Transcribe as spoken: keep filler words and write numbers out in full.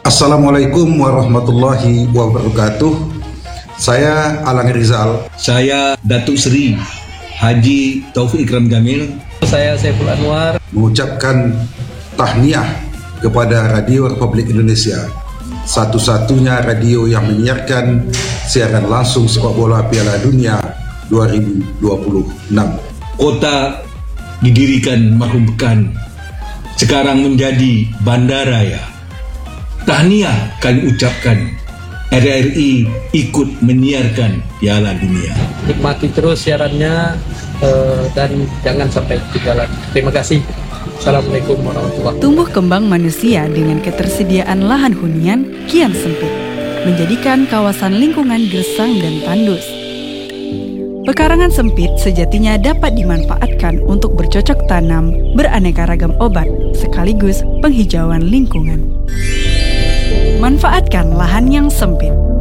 Assalamualaikum warahmatullahi wabarakatuh. Saya Alang Rizal. Saya Datuk Seri Haji Taufik Ikram Jamil. Saya Saiful Anwar. Mengucapkan tahniah kepada Radio Republik Indonesia, satu-satunya radio yang menyiarkan siaran langsung sepak bola Piala Dunia dua ribu dua puluh enam. Kota didirikan marhum Pekan, sekarang menjadi bandaraya. Tahniah kami ucapkan, R R I ikut menyiarkan Piala Dunia. Nikmati terus siarannya eh, dan jangan sampai ketinggalan. Terima kasih. Assalamualaikum warahmatullahi wabarakatuh. Tumbuh kembang manusia dengan ketersediaan lahan hunian kian sempit, menjadikan kawasan lingkungan gersang dan tandus. Pekarangan sempit sejatinya dapat dimanfaatkan untuk bercocok tanam beraneka ragam obat, sekaligus penghijauan lingkungan. Manfaatkan lahan yang sempit.